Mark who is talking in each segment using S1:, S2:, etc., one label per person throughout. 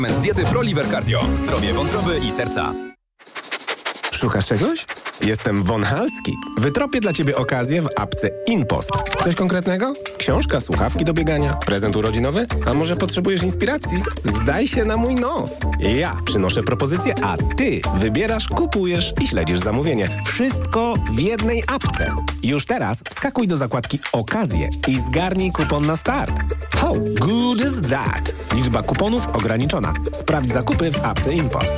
S1: Diety ProLiver Cardio. Zdrowie wątroby i serca.
S2: Szukasz czegoś? Jestem Von Halski. Wytropię dla Ciebie okazję w apce InPost. Coś konkretnego? Książka, słuchawki do biegania, prezent urodzinowy? A może potrzebujesz inspiracji? Zdaj się na mój nos. Ja przynoszę propozycję, a Ty wybierasz, kupujesz i śledzisz zamówienie. Wszystko w jednej apce. Już teraz wskakuj do zakładki Okazje i zgarnij kupon na start. How good is that? Liczba kuponów ograniczona. Sprawdź zakupy w apce InPost.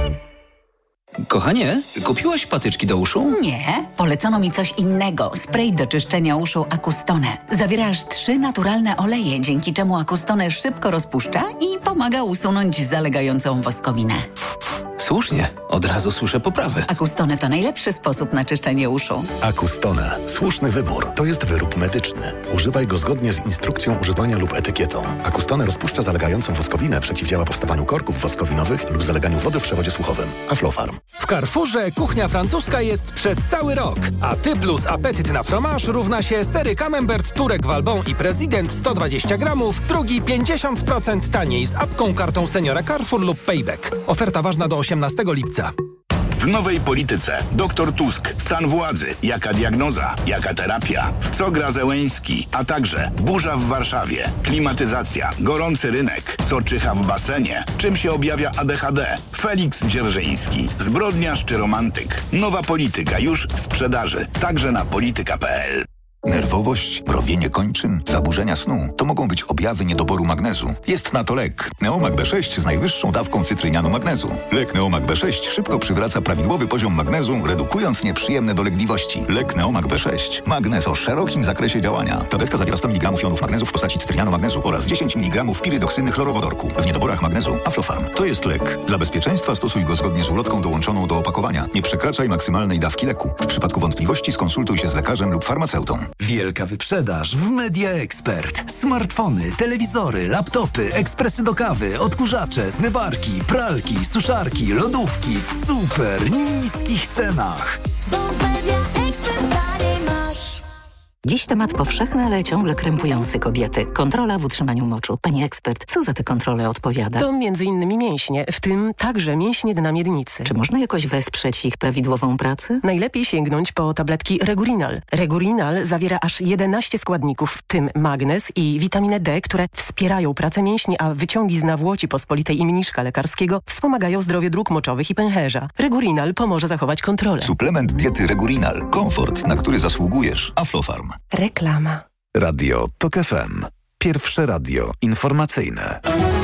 S3: Kochanie, kupiłaś patyczki do uszu?
S4: Nie, polecono mi coś innego. Spray do czyszczenia uszu Acustone. Zawiera aż 3 naturalne oleje, dzięki czemu Acustone szybko rozpuszcza i pomaga usunąć zalegającą woskowinę.
S3: Słusznie, od razu słyszę poprawę.
S4: Acustone to najlepszy sposób na czyszczenie uszu.
S5: Acustone. Słuszny wybór. To jest wyrób medyczny. Używaj go zgodnie z instrukcją używania lub etykietą. Acustone rozpuszcza zalegającą woskowinę, przeciwdziała powstawaniu korków woskowinowych lub zaleganiu wody w przewodzie słuchowym. Aflofarm.
S6: W Carrefourze kuchnia francuska jest przez cały rok. A ty plus apetyt na fromage równa się sery Camembert, Turek Valbon i Prezydent 120 gramów, drugi 50% taniej z apką, kartą seniora Carrefour lub Payback. Oferta ważna do 18 lipca.
S7: W nowej polityce dr Tusk, stan władzy, jaka diagnoza, jaka terapia, w co gra Zełenski, a także burza w Warszawie, klimatyzacja, gorący rynek, co czyha w basenie, czym się objawia ADHD, Felix Dzierżyński, zbrodniarz czy romantyk. Nowa polityka już w sprzedaży, także na polityka.pl.
S8: Nerwowość, mrowienie kończyn, zaburzenia snu to mogą być objawy niedoboru magnezu. Jest na to lek. Neomag B6 z najwyższą dawką cytrynianu magnezu. Lek Neomag B6 szybko przywraca prawidłowy poziom magnezu, redukując nieprzyjemne dolegliwości. Lek Neomag B6. Magnez o szerokim zakresie działania. Tabletka zawiera 100 mg jonów magnezu w postaci cytrynianu magnezu oraz 10 mg pirydoksyny chlorowodorku. W niedoborach magnezu Aflofarm. To jest lek. Dla bezpieczeństwa stosuj go zgodnie z ulotką dołączoną do opakowania. Nie przekraczaj maksymalnej dawki leku. W przypadku wątpliwości skonsultuj się z lekarzem lub farmaceutą.
S9: Wielka wyprzedaż w Media Expert. Smartfony, telewizory, laptopy, ekspresy do kawy, odkurzacze, zmywarki, pralki, suszarki, lodówki w super niskich cenach.
S10: Dziś temat powszechny, ale ciągle krępujący kobiety. Kontrola w utrzymaniu moczu. Pani ekspert, co za tę kontrolę odpowiada?
S11: To m.in. mięśnie, w tym także mięśnie dna miednicy.
S10: Czy można jakoś wesprzeć ich prawidłową pracę?
S11: Najlepiej sięgnąć po tabletki Regurinal. Regurinal zawiera aż 11 składników, w tym magnez i witaminę D, które wspierają pracę mięśni, a wyciągi z nawłoci pospolitej i mniszka lekarskiego wspomagają zdrowie dróg moczowych i pęcherza. Regurinal pomoże zachować kontrolę.
S8: Suplement diety Regurinal. Komfort, na który zasługujesz. Aflofarm.
S11: Reklama.
S9: Radio TOK FM. Pierwsze radio informacyjne.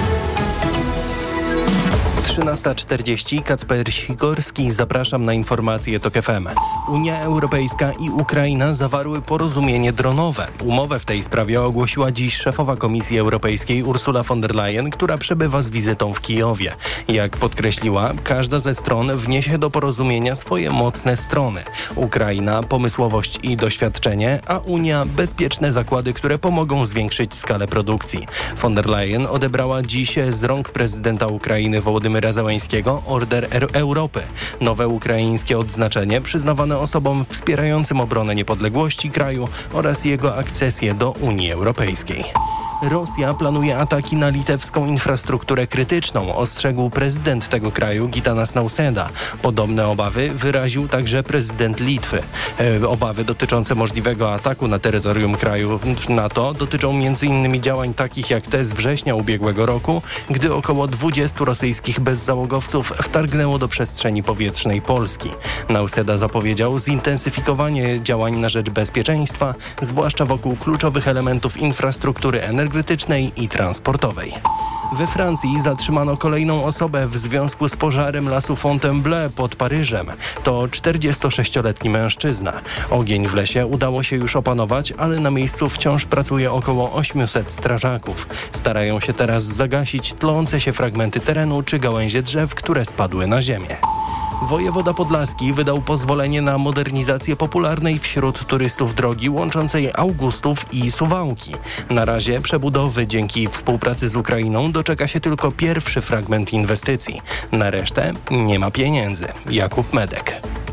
S6: 13:40. Kacper Sikorski. Zapraszam na informacje TOK FM. Unia Europejska i Ukraina zawarły porozumienie dronowe. Umowę w tej sprawie ogłosiła dziś szefowa Komisji Europejskiej Ursula von der Leyen, która przebywa z wizytą w Kijowie. Jak podkreśliła, każda ze stron wniesie do porozumienia swoje mocne strony. Ukraina pomysłowość i doświadczenie, a Unia bezpieczne zakłady, które pomogą zwiększyć skalę produkcji. Von der Leyen odebrała dziś z rąk prezydenta Ukrainy Wołodymyra Zełenskiego Order Europy. Nowe ukraińskie odznaczenie przyznawane osobom wspierającym obronę niepodległości kraju oraz jego akcesję do Unii Europejskiej. Rosja planuje ataki na litewską infrastrukturę krytyczną, ostrzegł prezydent tego kraju Gitanas Nausėda. Podobne obawy wyraził także prezydent Litwy. Obawy dotyczące możliwego ataku na terytorium kraju NATO dotyczą m.in. działań takich jak te z września ubiegłego roku, gdy około 20 rosyjskich bezzałogowców wtargnęło do przestrzeni powietrznej Polski. Nausėda zapowiedział zintensyfikowanie działań na rzecz bezpieczeństwa, zwłaszcza wokół kluczowych elementów infrastruktury energetycznej i transportowej. We Francji zatrzymano kolejną osobę w związku z pożarem lasu Fontainebleau pod Paryżem. To 46-letni mężczyzna. Ogień w lesie udało się już opanować, ale na miejscu wciąż pracuje około 800 strażaków. Starają się teraz zagasić tlące się fragmenty terenu czy gałęzie drzew, które spadły na ziemię. Wojewoda podlaski wydał pozwolenie na modernizację popularnej wśród turystów drogi łączącej Augustów i Suwałki. Na razie przebudowy dzięki współpracy z Ukrainą doczeka się tylko pierwszy fragment inwestycji. Na resztę nie ma pieniędzy. Jakub Medek.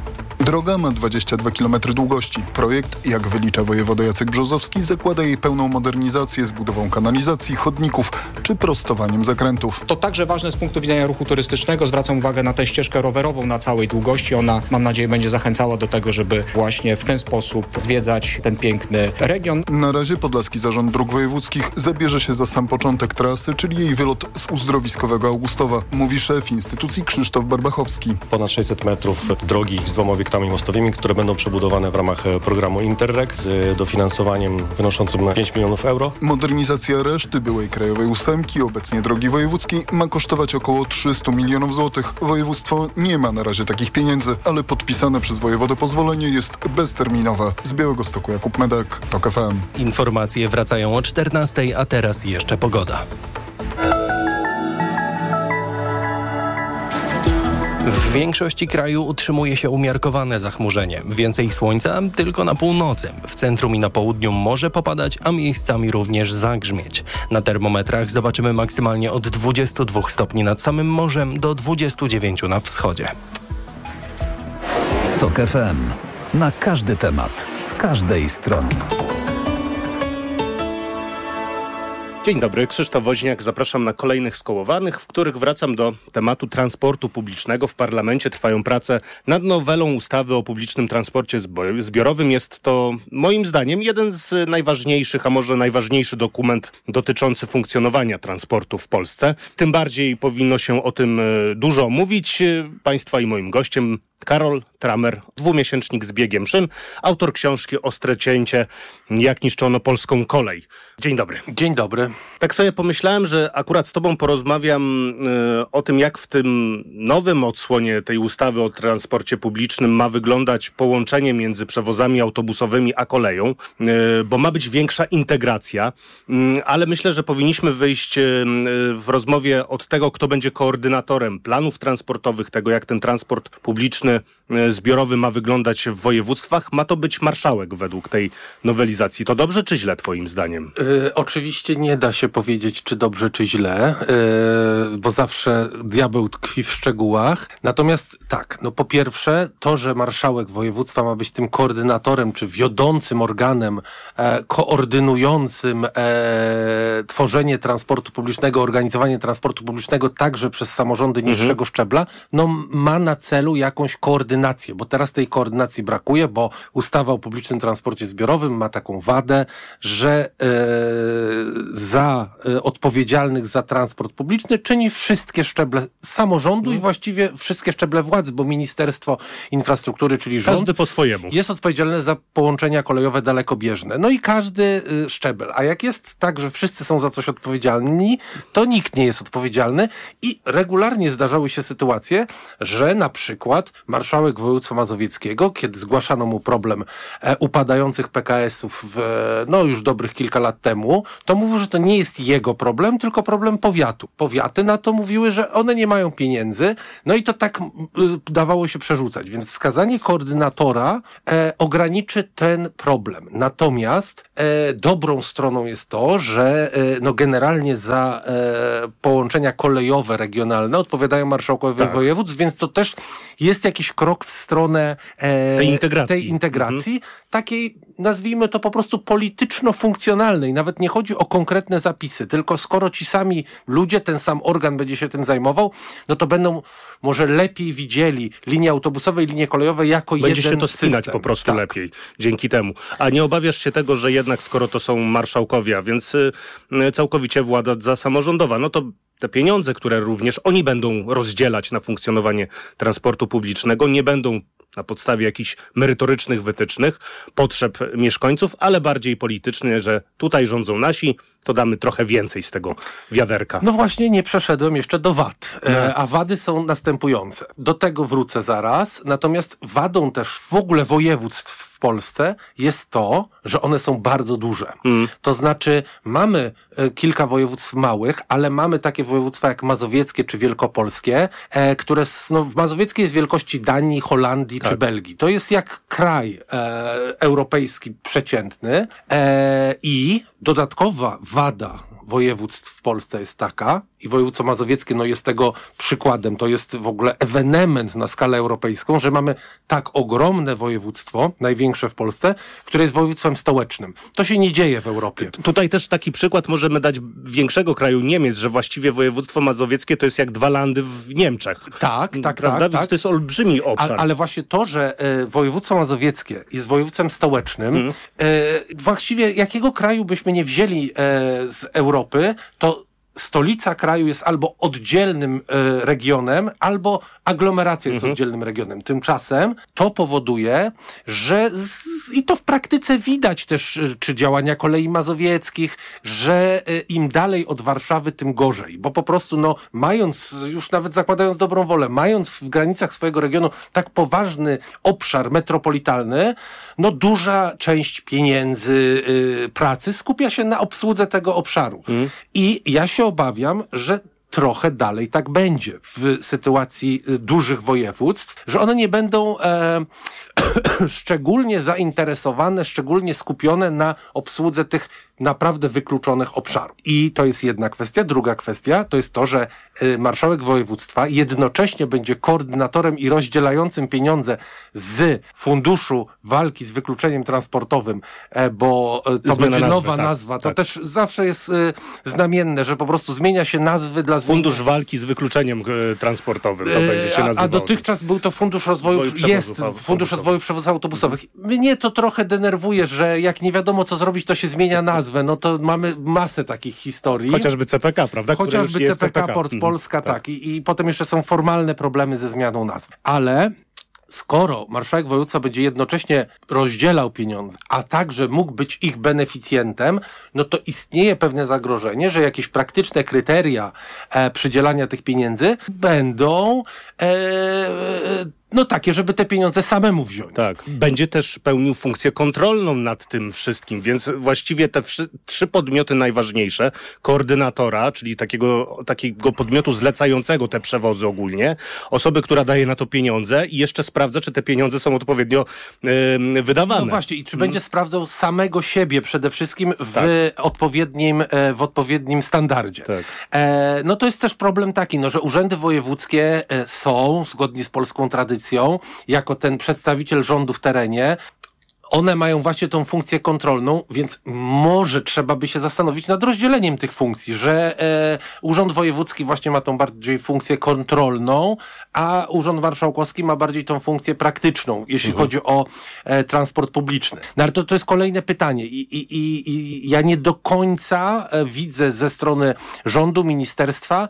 S12: Droga ma 22 km długości. Projekt, jak wylicza wojewoda Jacek Brzozowski, zakłada jej pełną modernizację z budową kanalizacji, chodników czy prostowaniem zakrętów.
S13: To także ważne z punktu widzenia ruchu turystycznego. Zwracam uwagę na tę ścieżkę rowerową na całej długości. Ona, mam nadzieję, będzie zachęcała do tego, żeby właśnie w ten sposób zwiedzać ten piękny region.
S12: Na razie Podlaski Zarząd Dróg Wojewódzkich zabierze się za sam początek trasy, czyli jej wylot z uzdrowiskowego Augustowa, mówi szef instytucji Krzysztof Barbachowski.
S14: Ponad 600 metrów drogi z 2 obiektami mostowymi, które będą przebudowane w ramach programu Interreg z dofinansowaniem wynoszącym 5 milionów euro.
S12: Modernizacja reszty byłej Krajowej Ósemki, obecnie drogi wojewódzkiej, ma kosztować około 300 milionów złotych. Województwo nie ma na razie takich pieniędzy, ale podpisane przez wojewodę pozwolenie jest bezterminowe. Z Białegostoku Jakub Medek, TOK FM.
S6: Informacje wracają o 14:00, a teraz jeszcze pogoda. W większości kraju utrzymuje się umiarkowane zachmurzenie. Więcej słońca tylko na północy. W centrum i na południu może popadać, a miejscami również zagrzmieć. Na termometrach zobaczymy maksymalnie od 22 stopni nad samym morzem do 29 na wschodzie.
S15: TOK FM. Na każdy temat, z każdej strony.
S16: Dzień dobry, Krzysztof Woźniak. Zapraszam na kolejnych Skołowanych, w których wracam do tematu transportu publicznego. W parlamencie trwają prace nad nowelą ustawy o publicznym transporcie zbiorowym. Jest to moim zdaniem jeden z najważniejszych, a może najważniejszy dokument dotyczący funkcjonowania transportu w Polsce. Tym bardziej powinno się o tym dużo mówić. Państwa i moim gościem Karol Tramer, 2-miesięcznik z biegiem szyn, autor książki Ostre cięcie, jak niszczono polską kolej. Dzień dobry.
S17: Dzień dobry.
S16: Tak sobie pomyślałem, że akurat z tobą porozmawiam o tym, jak w tym nowym odsłonie tej ustawy o transporcie publicznym ma wyglądać połączenie między przewozami autobusowymi a koleją, bo ma być większa integracja, ale myślę, że powinniśmy wyjść w rozmowie od tego, kto będzie koordynatorem planów transportowych, tego jak ten transport publiczny zbiorowy ma wyglądać w województwach. Ma to być marszałek według tej nowelizacji. To dobrze czy źle twoim zdaniem?
S17: Oczywiście nie da się powiedzieć, czy dobrze, czy źle, bo zawsze diabeł tkwi w szczegółach. Natomiast tak, no po pierwsze, to, że marszałek województwa ma być tym koordynatorem, czy wiodącym organem koordynującym tworzenie transportu publicznego, organizowanie transportu publicznego także przez samorządy niższego szczebla, no ma na celu jakąś koordynację, bo teraz tej koordynacji brakuje, bo ustawa o publicznym transporcie zbiorowym ma taką wadę, że odpowiedzialnych za transport publiczny czyni wszystkie szczeble samorządu i właściwie wszystkie szczeble władzy, bo Ministerstwo Infrastruktury, czyli rząd,
S16: każdy po swojemu,
S17: jest odpowiedzialny za połączenia kolejowe dalekobieżne. No i każdy szczebel. A jak jest tak, że wszyscy są za coś odpowiedzialni, to nikt nie jest odpowiedzialny i regularnie zdarzały się sytuacje, że na przykład marszałek województwa mazowieckiego, kiedy zgłaszano mu problem upadających PKS-ów już dobrych kilka lat temu, to mówił, że to nie jest jego problem, tylko problem powiatu. Powiaty na to mówiły, że one nie mają pieniędzy, no i to tak dawało się przerzucać. Więc wskazanie koordynatora ograniczy ten problem. Natomiast dobrą stroną jest to, że generalnie za połączenia kolejowe regionalne odpowiadają marszałkowie województw, więc to też jest jakiś krok w stronę tej integracji, takiej, nazwijmy to po prostu polityczno-funkcjonalnej. Nawet nie chodzi o konkretne zapisy, tylko skoro ci sami ludzie, ten sam organ będzie się tym zajmował, no to będą może lepiej widzieli linie autobusowe i linie kolejowe jako jeden system.
S16: Będzie się to spinać po prostu lepiej dzięki temu. A nie obawiasz się tego, że jednak skoro to są marszałkowie, a więc całkowicie władza samorządowa, no to te pieniądze, które również oni będą rozdzielać na funkcjonowanie transportu publicznego, nie będą na podstawie jakichś merytorycznych wytycznych, potrzeb mieszkańców, ale bardziej polityczne, że tutaj rządzą nasi, to damy trochę więcej z tego wiaderka.
S17: No właśnie, nie przeszedłem jeszcze do wad. A wady są następujące. Do tego wrócę zaraz. Natomiast wadą też w ogóle województw w Polsce jest to, że one są bardzo duże. To znaczy mamy kilka województw małych, ale mamy takie województwa jak mazowieckie czy wielkopolskie, które mazowieckie jest wielkości Danii, Holandii czy Belgii. To jest jak kraj europejski przeciętny i dodatkowa wada województw w Polsce jest taka, i województwo mazowieckie jest tego przykładem. To jest w ogóle ewenement na skalę europejską, że mamy tak ogromne województwo, największe w Polsce, które jest województwem stołecznym. To się nie dzieje w Europie.
S16: Tutaj też taki przykład możemy dać większego kraju Niemiec, że właściwie województwo mazowieckie to jest jak 2 landy w Niemczech.
S17: Tak.
S16: Więc to jest olbrzymi obszar.
S17: Ale właśnie to, że województwo mazowieckie jest województwem stołecznym, właściwie jakiego kraju byśmy nie wzięli z Europy, to stolica kraju jest albo oddzielnym regionem, albo aglomeracja jest oddzielnym regionem. Tymczasem to powoduje, że i to w praktyce widać też, czy działania kolei mazowieckich, że im dalej od Warszawy, tym gorzej. Bo po prostu, mając, już nawet zakładając dobrą wolę, mając w granicach swojego regionu tak poważny obszar metropolitalny, duża część pieniędzy, pracy skupia się na obsłudze tego obszaru. I ja się obawiam, że trochę dalej tak będzie w sytuacji dużych województw, że one nie będą szczególnie zainteresowane, szczególnie skupione na obsłudze tych naprawdę wykluczonych obszarów. I to jest jedna kwestia. Druga kwestia to jest to, że marszałek województwa jednocześnie będzie koordynatorem i rozdzielającym pieniądze z Funduszu Walki z Wykluczeniem Transportowym, bo to będzie nowa nazwa. To też zawsze jest znamienne, że po prostu zmienia się nazwy dla
S16: Fundusz Walki z Wykluczeniem Transportowym. To będzie się nazywało.
S17: A dotychczas był to Fundusz Rozwoju Rozwoju Przewozów Autobusowych. Mnie to trochę denerwuje, że jak nie wiadomo co zrobić, to się zmienia nazwę. To mamy masę takich historii.
S16: Chociażby CPK, prawda?
S17: Chociażby CPK Port Polska, tak. I potem jeszcze są formalne problemy ze zmianą nazwy. Ale skoro marszałek województwa będzie jednocześnie rozdzielał pieniądze, a także mógł być ich beneficjentem, to istnieje pewne zagrożenie, że jakieś praktyczne kryteria przydzielania tych pieniędzy będą takie, żeby te pieniądze samemu wziąć.
S16: Tak. Będzie też pełnił funkcję kontrolną nad tym wszystkim, więc właściwie te 3 podmioty najważniejsze, koordynatora, czyli takiego podmiotu zlecającego te przewozy ogólnie, osoby, która daje na to pieniądze i jeszcze sprawdza, czy te pieniądze są odpowiednio wydawane.
S17: Właśnie, i czy będzie sprawdzał samego siebie przede wszystkim w odpowiednim standardzie. Tak. To jest też problem taki, że urzędy wojewódzkie są, zgodnie z polską tradycją, jako ten przedstawiciel rządu w terenie, one mają właśnie tą funkcję kontrolną, więc może trzeba by się zastanowić nad rozdzieleniem tych funkcji, że Urząd Wojewódzki właśnie ma tą bardziej funkcję kontrolną, a Urząd Marszałkowski ma bardziej tą funkcję praktyczną, jeśli chodzi o transport publiczny. Ale to jest kolejne pytanie i ja nie do końca widzę ze strony rządu, ministerstwa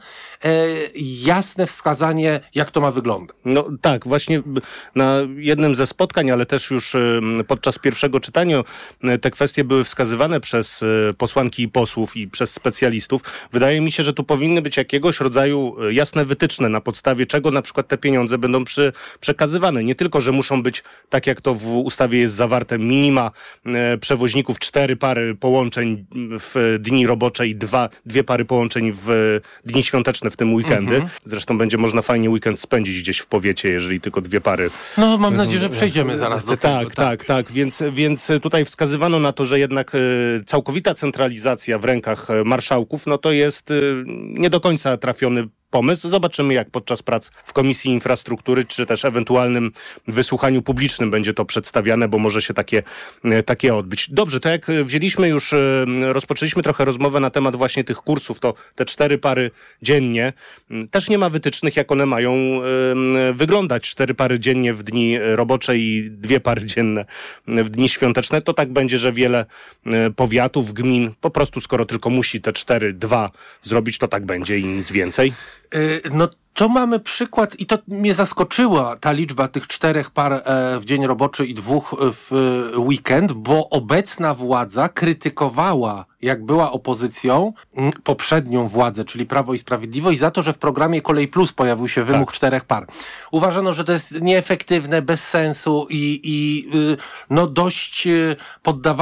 S17: jasne wskazanie, jak to ma wyglądać.
S16: Tak, właśnie na jednym ze spotkań, ale też już podczas pierwszego czytania te kwestie były wskazywane przez posłanki i posłów i przez specjalistów. Wydaje mi się, że tu powinny być jakiegoś rodzaju jasne wytyczne, na podstawie czego na przykład te pieniądze będą przekazywane. Nie tylko, że muszą być, tak jak to w ustawie jest zawarte, minima przewoźników, 4 pary połączeń w dni robocze i 2 pary połączeń w dni świąteczne, w tym weekendy. Zresztą będzie można fajnie weekend spędzić gdzieś w powiecie, jeżeli tylko 2 pary.
S17: Mam nadzieję, że przejdziemy zaraz do tego.
S16: Tak. Więc tutaj wskazywano na to, że jednak całkowita centralizacja w rękach marszałków, to jest nie do końca trafiony pomysł. Zobaczymy, jak podczas prac w Komisji Infrastruktury, czy też ewentualnym wysłuchaniu publicznym będzie to przedstawiane, bo może się takie odbyć. Dobrze, to jak rozpoczęliśmy trochę rozmowę na temat właśnie tych kursów, to te 4 pary dziennie, też nie ma wytycznych, jak one mają wyglądać. 4 pary dziennie w dni robocze i 2 pary dzienne w dni świąteczne. To tak będzie, że wiele powiatów, gmin, po prostu skoro tylko musi te 2 zrobić, to tak będzie i nic więcej.
S17: To mamy przykład i to mnie zaskoczyła ta liczba tych 4 par w dzień roboczy i 2 w weekend, bo obecna władza krytykowała, jak była opozycją, poprzednią władzę, czyli Prawo i Sprawiedliwość, za to, że w programie Kolej Plus pojawił się wymóg 4 par. Uważano, że to jest nieefektywne, bez sensu i dość poddawano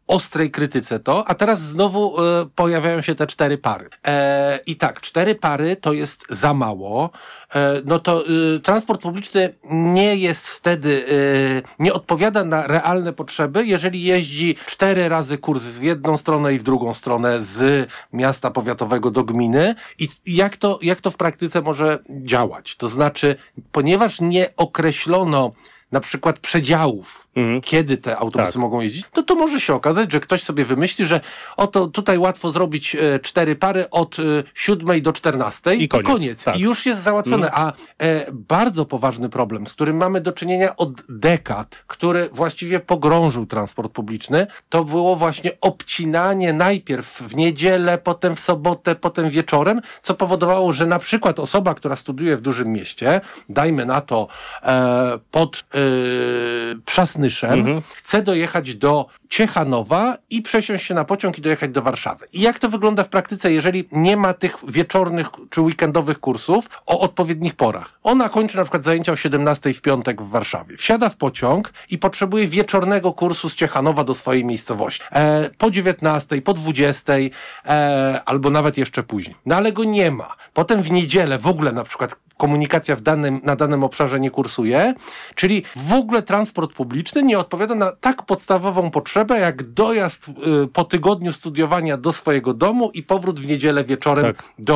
S17: ostrej krytyce to, a teraz znowu pojawiają się te 4 pary. I tak, 4 pary to jest za mało. No to transport publiczny nie jest wtedy, nie odpowiada na realne potrzeby, jeżeli jeździ 4 razy kurs w jedną stronę i w drugą stronę z miasta powiatowego do gminy. I jak to w praktyce może działać? To znaczy, ponieważ nie określono na przykład przedziałów, kiedy te autobusy mogą jeździć, to może się okazać, że ktoś sobie wymyśli, że oto tutaj łatwo zrobić 4 pary od 7 do 14 i koniec. Tak. I już jest załatwione. A bardzo poważny problem, z którym mamy do czynienia od dekad, który właściwie pogrążył transport publiczny, to było właśnie obcinanie najpierw w niedzielę, potem w sobotę, potem wieczorem, co powodowało, że na przykład osoba, która studiuje w dużym mieście, dajmy na to pod Przasnyszem, chce dojechać do Ciechanowa i przesiąść się na pociąg i dojechać do Warszawy. I jak to wygląda w praktyce, jeżeli nie ma tych wieczornych czy weekendowych kursów o odpowiednich porach? Ona kończy na przykład zajęcia o 17 w piątek w Warszawie. Wsiada w pociąg i potrzebuje wieczornego kursu z Ciechanowa do swojej miejscowości. Po 19, po 20, albo nawet jeszcze później. No ale go nie ma. Potem w niedzielę w ogóle na przykład komunikacja na danym obszarze nie kursuje, czyli w ogóle transport publiczny nie odpowiada na tak podstawową potrzebę, jak dojazd po tygodniu studiowania do swojego domu i powrót w niedzielę wieczorem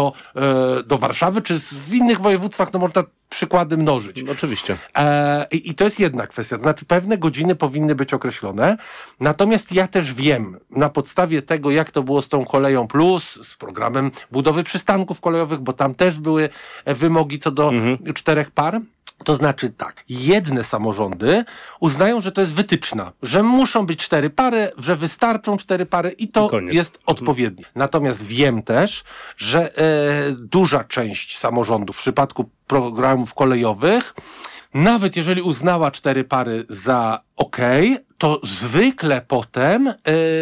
S17: do Warszawy, czy w innych województwach, no można przykłady mnożyć.
S16: Oczywiście.
S17: I to jest jedna kwestia. To znaczy pewne godziny powinny być określone. Natomiast ja też wiem, na podstawie tego, jak to było z tą Koleją Plus, z programem budowy przystanków kolejowych, bo tam też były wymogi co do 4 par. To znaczy tak, jedne samorządy uznają, że to jest wytyczna, że muszą być 4 pary, że wystarczą 4 pary i to jest odpowiednie. Natomiast wiem też, że duża część samorządów w przypadku programów kolejowych, nawet jeżeli uznała 4 pary za to zwykle potem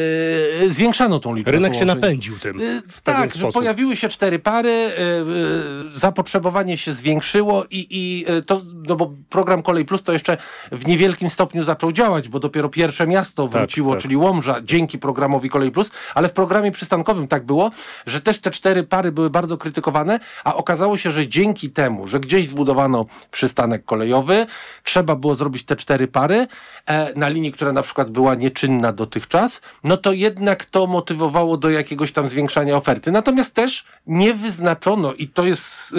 S17: zwiększano tą liczbę
S16: Rynek się napędził tym.
S17: Tak, że pojawiły się 4 pary, zapotrzebowanie się zwiększyło i to, no bo program Kolej Plus to jeszcze w niewielkim stopniu zaczął działać, bo dopiero pierwsze miasto wróciło, czyli Łomża, dzięki programowi Kolej Plus, ale w programie przystankowym tak było, że też te 4 pary były bardzo krytykowane, a okazało się, że dzięki temu, że gdzieś zbudowano przystanek kolejowy, trzeba było zrobić te 4 pary na linii, która na przykład była nieczynna dotychczas, no to jednak to motywowało do jakiegoś tam zwiększania oferty. Natomiast też nie wyznaczono, i to jest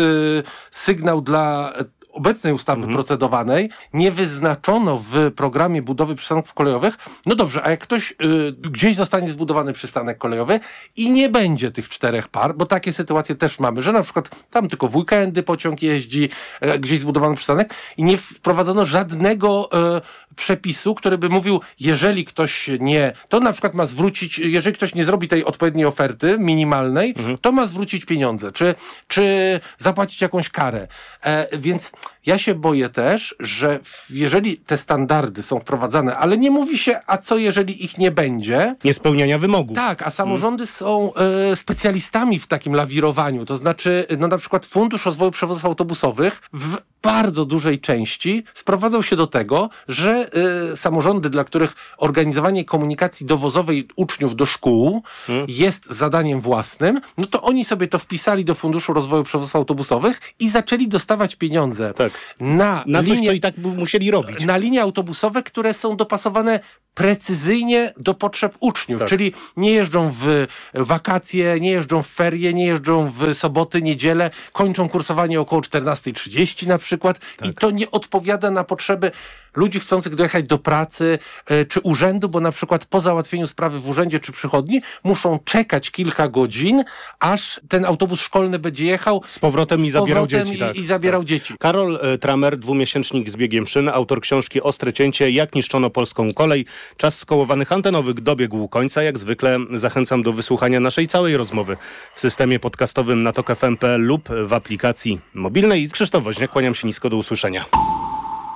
S17: sygnał dla obecnej ustawy procedowanej, nie wyznaczono w programie budowy przystanków kolejowych, no dobrze, a jak ktoś gdzieś zostanie zbudowany przystanek kolejowy i nie będzie tych 4 par, bo takie sytuacje też mamy, że na przykład tam tylko w weekendy pociąg jeździ, gdzieś zbudowany przystanek i nie wprowadzono żadnego przepisu, który by mówił, jeżeli ktoś nie, to na przykład ma zwrócić, jeżeli ktoś nie zrobi tej odpowiedniej oferty minimalnej, to ma zwrócić pieniądze, czy zapłacić jakąś karę. Więc ja się boję też, że jeżeli te standardy są wprowadzane, ale nie mówi się, a co jeżeli ich nie będzie?
S16: Niespełniania wymogów.
S17: Tak, a samorządy są specjalistami w takim lawirowaniu. To znaczy, no na przykład Fundusz Rozwoju Przewozów Autobusowych w bardzo dużej części sprowadzał się do tego, że samorządy, dla których organizowanie komunikacji dowozowej uczniów do szkół jest zadaniem własnym, no to oni sobie to wpisali do Funduszu Rozwoju Przewozów Autobusowych i zaczęli dostawać pieniądze na
S16: coś, co i tak musieli robić.
S17: Na linie autobusowe, które są dopasowane precyzyjnie do potrzeb uczniów, czyli nie jeżdżą w wakacje, nie jeżdżą w ferie, nie jeżdżą w soboty, niedzielę, kończą kursowanie około 14:30 na przykład i to nie odpowiada na potrzeby ludzi chcących dojechać do pracy czy urzędu, bo na przykład po załatwieniu sprawy w urzędzie czy przychodni muszą czekać kilka godzin, aż ten autobus szkolny będzie jechał
S16: z powrotem i zabierał dzieci.
S17: I zabierał dzieci.
S16: Karol Tramer, 2-miesięcznik z biegiem szyn, autor książki Ostre cięcie, jak niszczono polską kolej. Czas skołowanych antenowych dobiegł końca. Jak zwykle zachęcam do wysłuchania naszej całej rozmowy w systemie podcastowym na tok.fm.pl lub w aplikacji mobilnej. Krzysztof Woźniak, kłaniam się nisko, do usłyszenia.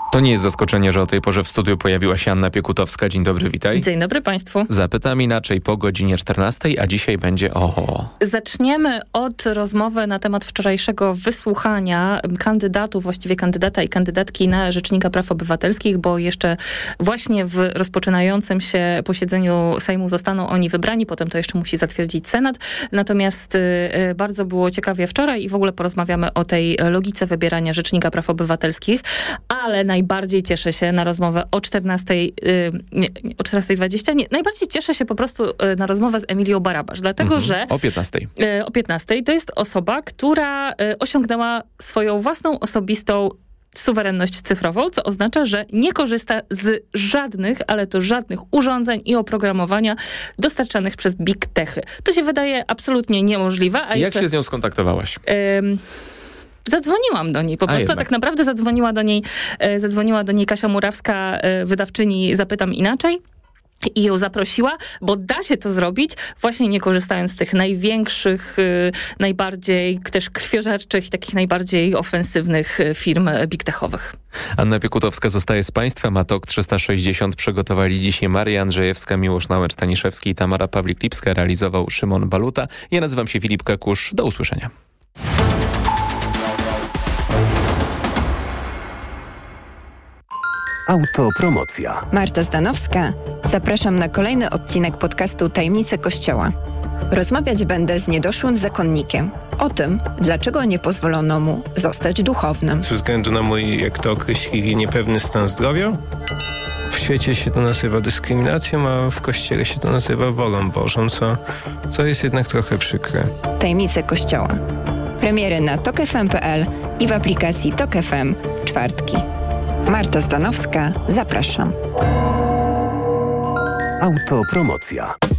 S18: To nie jest zaskoczenie, że o tej porze w studiu pojawiła się Anna Piekutowska. Dzień dobry, witaj.
S19: Dzień dobry Państwu.
S18: Zapytam inaczej po godzinie 14, a dzisiaj będzie
S19: Zaczniemy od rozmowy na temat wczorajszego wysłuchania kandydatów, właściwie kandydata i kandydatki na Rzecznika Praw Obywatelskich, bo jeszcze właśnie w rozpoczynającym się posiedzeniu Sejmu zostaną oni wybrani, potem to jeszcze musi zatwierdzić Senat. Natomiast bardzo było ciekawie wczoraj i w ogóle porozmawiamy o tej logice wybierania Rzecznika Praw Obywatelskich, ale najbardziej cieszę się na rozmowę o 14:20. Najbardziej cieszę się po prostu na rozmowę z Emilią Barabasz, dlatego że
S18: o 15:00.
S19: O 15:00 to jest osoba, która osiągnęła swoją własną osobistą suwerenność cyfrową, co oznacza, że nie korzysta z żadnych, ale to żadnych urządzeń i oprogramowania dostarczanych przez big techy. To się wydaje absolutnie niemożliwe. A
S18: jak się z nią skontaktowałaś?
S19: Zadzwoniłam do niej po prostu, a tak naprawdę zadzwoniła do niej Kasia Murawska, wydawczyni Zapytam Inaczej. I ją zaprosiła, bo da się to zrobić, właśnie nie korzystając z tych największych, najbardziej też krwiożerczych i takich najbardziej ofensywnych firm big techowych.
S18: Anna Piekutowska zostaje z Państwem, a TOK 360 przygotowali dzisiaj Maria Andrzejewska, Miłosz Nałęcz-Staniszewski i Tamara Pawlik-Lipska, realizował Szymon Baluta. Ja nazywam się Filip Kekusz. Do usłyszenia.
S15: Autopromocja.
S20: Marta Zdanowska. Zapraszam na kolejny odcinek podcastu Tajemnice Kościoła. Rozmawiać będę z niedoszłym zakonnikiem o tym, dlaczego nie pozwolono mu zostać duchownym.
S21: Ze względu na mój, jak to określili, niepewny stan zdrowia. W świecie się to nazywa dyskryminacją, a w Kościele się to nazywa wolą Bożą, co jest jednak trochę przykre.
S20: Tajemnice Kościoła. Premiery na tokfm.pl i w aplikacji Tok FM w czwartki. Marta Zdanowska, zapraszam.
S15: Autopromocja.